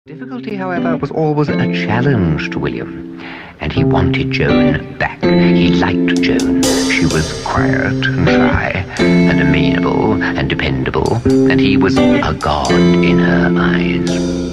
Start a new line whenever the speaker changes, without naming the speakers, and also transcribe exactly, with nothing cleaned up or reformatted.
Difficulty, however, was always a challenge to William, and he wanted Joan back. He liked Joan. She was quiet and shy, and amenable and dependable, and he was a god in her eyes.